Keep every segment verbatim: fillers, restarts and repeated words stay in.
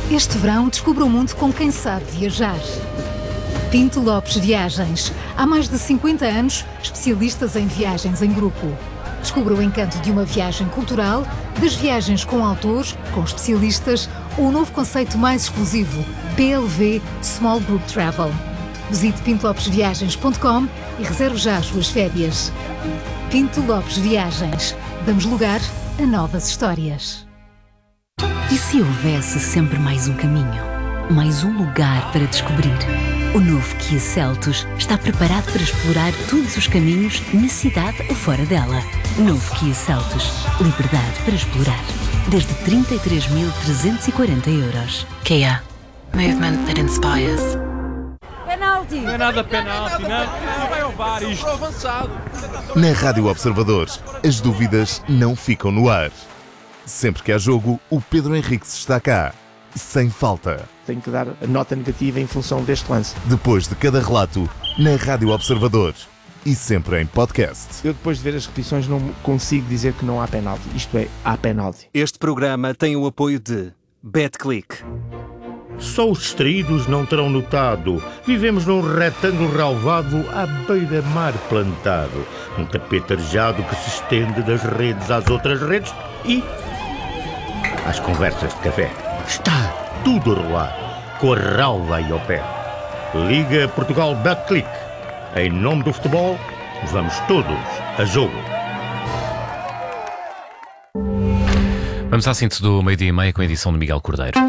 Este verão, descubra o mundo com quem sabe viajar. Pinto Lopes Viagens. Há mais de cinquenta anos, especialistas em viagens em grupo. Descubra o encanto de uma viagem cultural, das viagens com autores, com especialistas, ou o novo conceito mais exclusivo, P L V Small Group Travel. Visite pinto lopes viagens ponto com e reserve já as suas férias. Pinto Lopes Viagens. Damos lugar a novas histórias. E se houvesse sempre mais um caminho? Mais um lugar para descobrir? O novo Kia Seltos está preparado para explorar todos os caminhos na cidade ou fora dela. Novo Kia Seltos. Liberdade para explorar. Desde trinta e três mil trezentos e quarenta euros. Kia. Movement that inspires. Penalti! Não é nada penalti, não. Não vai ao V A R isto. Avançado. Na Rádio Observadores, as dúvidas não ficam no ar. Sempre que há jogo, o Pedro Henriques está cá. Sem falta. Tenho que dar a nota negativa em função deste lance. Depois de cada relato, na Rádio Observadores. E sempre em podcast. Eu, depois de ver as repetições, não consigo dizer que não há penalti. Isto é, há penalti. Este programa tem o apoio de BetClick. Só os distraídos não terão notado. Vivemos num retângulo relvado à beira-mar plantado. Um tapete arejado que se estende das redes às outras redes e às conversas de café. Está tudo a rolar, com a relva aí ao pé. Liga Portugal BetClick. Em nome do futebol, vamos todos a jogo. Vamos à síntese do meio-dia e meia com a edição de Miguel Cordeiro.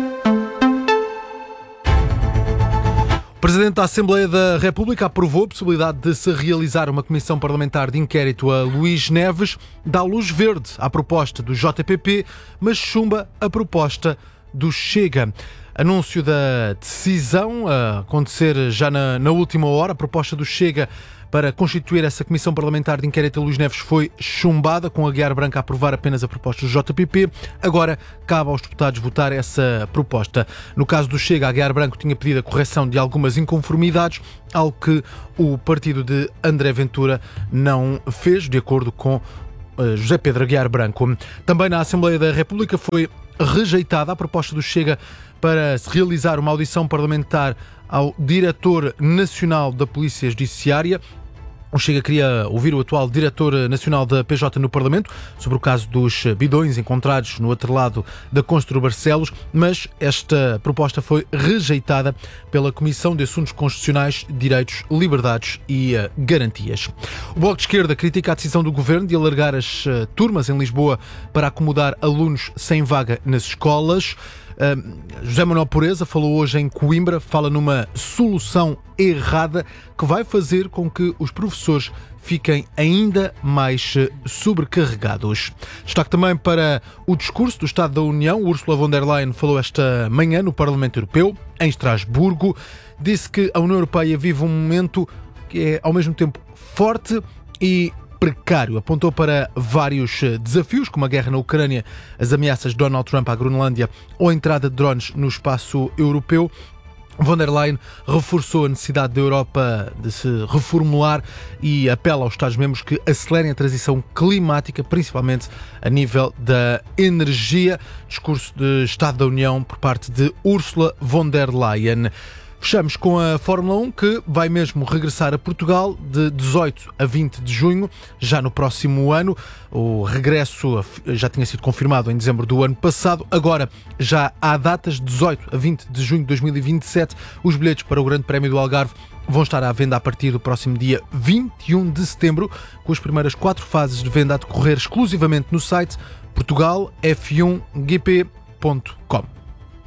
O Presidente da Assembleia da República aprovou a possibilidade de se realizar uma comissão parlamentar de inquérito a Luís Neves, dá luz verde à proposta do J P P, mas chumba a proposta do Chega. Anúncio da decisão a acontecer já na, na última hora. A proposta do Chega para constituir essa comissão parlamentar de inquérito a Luís Neves foi chumbada, com a Aguiar Branco a aprovar apenas a proposta do J P P. Agora cabe aos deputados votar essa proposta. No caso do Chega, a Aguiar Branco tinha pedido a correção de algumas inconformidades, algo que o partido de André Ventura não fez, de acordo com José Pedro Aguiar Branco. Também na Assembleia da República foi rejeitada a proposta do Chega para se realizar uma audição parlamentar ao Diretor Nacional da Polícia Judiciária. O Chega queria ouvir o atual Diretor Nacional da P J no Parlamento sobre o caso dos bidões encontrados no outro lado da Constru Barcelos, mas esta proposta foi rejeitada pela Comissão de Assuntos Constitucionais, Direitos, Liberdades e uh, Garantias. O Bloco de Esquerda critica a decisão do Governo de alargar as uh, turmas em Lisboa para acomodar alunos sem vaga nas escolas. Uh, José Manuel Pureza falou hoje em Coimbra, fala numa solução errada que vai fazer com que os professores fiquem ainda mais sobrecarregados. Destaque também para o discurso do Estado da União. Ursula von der Leyen falou esta manhã no Parlamento Europeu, em Estrasburgo. Disse que a União Europeia vive um momento que é ao mesmo tempo forte e precário. Apontou para vários desafios, como a guerra na Ucrânia, as ameaças de Donald Trump à Groenlândia ou a entrada de drones no espaço europeu. Von der Leyen reforçou a necessidade da Europa de se reformular e apela aos Estados-membros que acelerem a transição climática, principalmente a nível da energia. Discurso de Estado da União por parte de Ursula von der Leyen. Fechamos com a Fórmula um, que vai mesmo regressar a Portugal de dezoito a vinte de junho, já no próximo ano. O regresso já tinha sido confirmado em dezembro do ano passado. Agora já há datas, dezoito a vinte de junho de dois mil e vinte e sete. Os bilhetes para o Grande Prémio do Algarve vão estar à venda a partir do próximo dia vinte e um de setembro, com as primeiras quatro fases de venda a decorrer exclusivamente no site portugal f um g p ponto com.